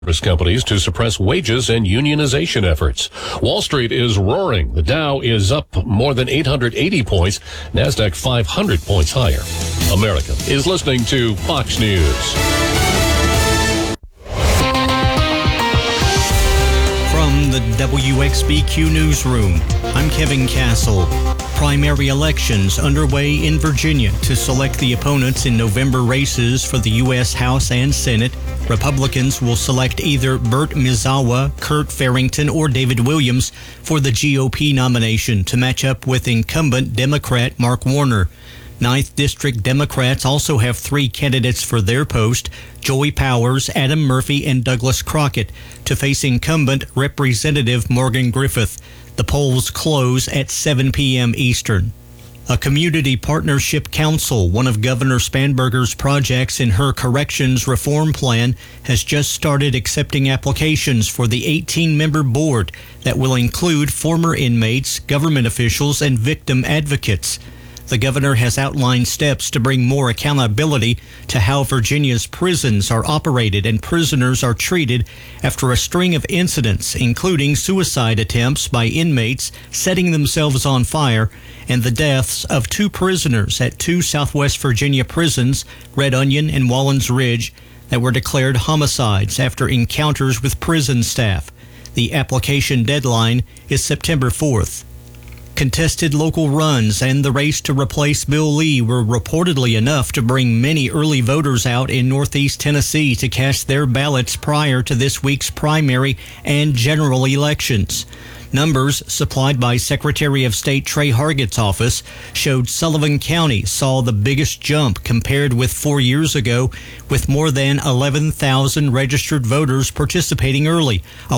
companies to suppress wages and unionization efforts. Wall Street is roaring. The Dow is up more than 880 points. NASDAQ 500 points higher. America is listening to Fox News. From the WXBQ Newsroom, I'm Kevin Castle. Primary elections underway in Virginia to select the opponents in November races for the U.S. House and Senate. Republicans will select either Burt Misawa, Kurt Farrington, or David Williams for the GOP nomination to match up with incumbent Democrat Mark Warner. 9th District Democrats also have 3 candidates for their post, Joy Powers, Adam Murphy, and Douglas Crockett, to face incumbent Representative Morgan Griffith. The polls close at 7 p.m. Eastern. A community partnership council, one of Governor Spanberger's projects in her corrections reform plan, has just started accepting applications for the 18-member board that will include former inmates, government officials, and victim advocates. The governor has outlined steps to bring more accountability to how Virginia's prisons are operated and prisoners are treated after a string of incidents, including suicide attempts by inmates setting themselves on fire and the deaths of 2 prisoners at 2 Southwest Virginia prisons, Red Onion and Wallens Ridge, that were declared homicides after encounters with prison staff. The application deadline is September 4th. Contested local runs and the race to replace Bill Lee were reportedly enough to bring many early voters out in Northeast Tennessee to cast their ballots prior to this week's primary and general elections. Numbers supplied by Secretary of State Trey Hargett's office showed Sullivan County saw the biggest jump compared with 4 years ago, with more than 11,000 registered voters participating early, a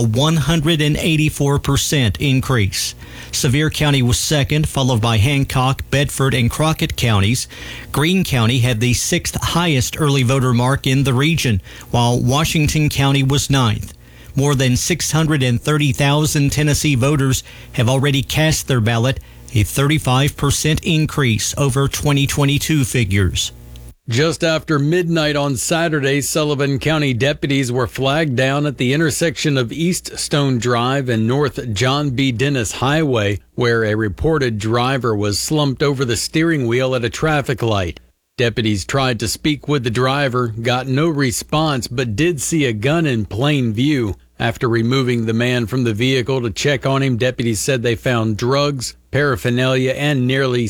184% increase. Sevier County was second, followed by Hancock, Bedford, and Crockett counties. Greene County had the 6th highest early voter mark in the region, while Washington County was 9th. More than 630,000 Tennessee voters have already cast their ballot, a 35% increase over 2022 figures. Just after midnight on Saturday, Sullivan County deputies were flagged down at the intersection of East Stone Drive and North John B. Dennis Highway, where a reported driver was slumped over the steering wheel at a traffic light. Deputies tried to speak with the driver, got no response, but did see a gun in plain view. After removing the man from the vehicle to check on him, deputies said they found drugs, paraphernalia, and nearly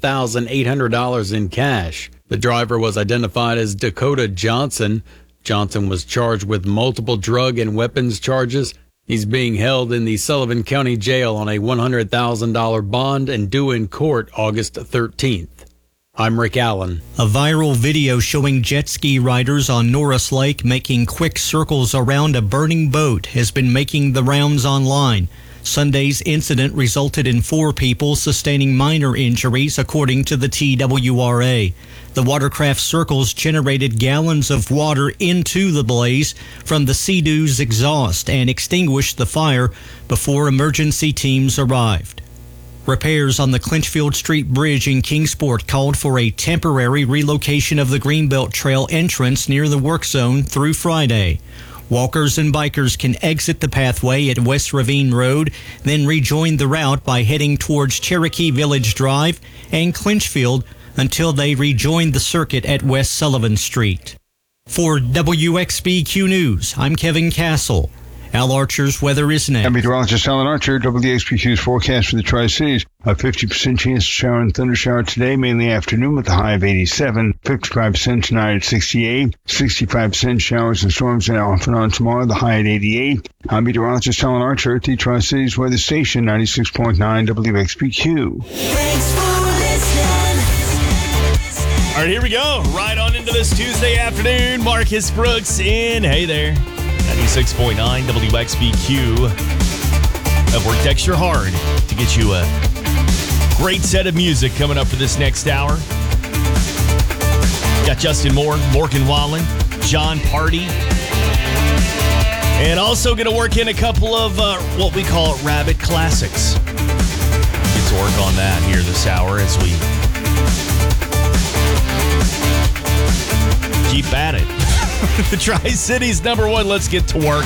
$7,800 in cash. The driver was identified as Dakota Johnson. Johnson was charged with multiple drug and weapons charges. He's being held in the Sullivan County Jail on a $100,000 bond and due in court August 13th. I'm Rick Allen. A viral video showing jet ski riders on Norris Lake making quick circles around a burning boat has been making the rounds online. Sunday's incident resulted in 4 people sustaining minor injuries, according to the TWRA. The watercraft circles generated gallons of water into the blaze from the Sea-Doo's exhaust and extinguished the fire before emergency teams arrived. Repairs on the Clinchfield Street Bridge in Kingsport called for a temporary relocation of the Greenbelt Trail entrance near the work zone through Friday. Walkers and bikers can exit the pathway at West Ravine Road, then rejoin the route by heading towards Cherokee Village Drive and Clinchfield until they rejoin the circuit at West Sullivan Street. For WXBQ News, I'm Kevin Castle. Al Archer's weather is next. I'm meteorologist Alan Archer. WXBQ's forecast for the Tri-Cities. A 50% chance of shower and thundershower today, mainly afternoon with a high of 87. 55% tonight at 68. 65% showers and storms off and on tomorrow, the high at 88. I'm meteorologist Alan Archer at the Tri-Cities Weather Station, 96.9 WXBQ. Thanks for listening. All right, here we go. Right on into this Tuesday afternoon. Marcus Brooks in. Hey there. 96.9 WXBQ. I've worked extra hard to get you a great set of music coming up for this next hour. Got Justin Moore, Morgan Wallen, John Party. And also going to work in a couple of what we call Rabbit Classics. Get to work on that here this hour as we keep at it. The Tri-Cities #1. Let's get to work.